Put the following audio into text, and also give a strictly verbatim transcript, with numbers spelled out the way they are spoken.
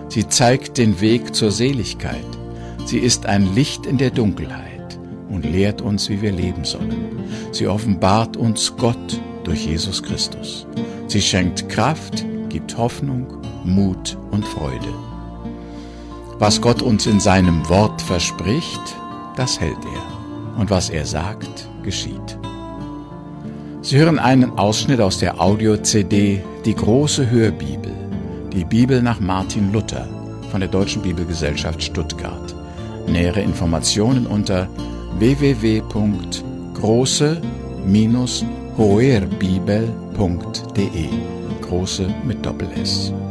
Sie zeigt den Weg zur Seligkeit. Sie ist ein Licht in der Dunkelheit und lehrt uns, wie wir leben sollen. Sie offenbart uns Gott durch Jesus Christus. Sie schenkt Kraft, gibt Hoffnung, Mut und Freude. Was Gott uns in seinem Wort verspricht, das hält er. Und was er sagt, geschieht. Sie hören einen Ausschnitt aus der Audio-C D Die große Hörbibel, die Bibel nach Martin Luther von der Deutschen Bibelgesellschaft Stuttgart. Nähere Informationen unter w w w punkt große Bindestrich hörbibel punkt de. Große mit Doppel-S.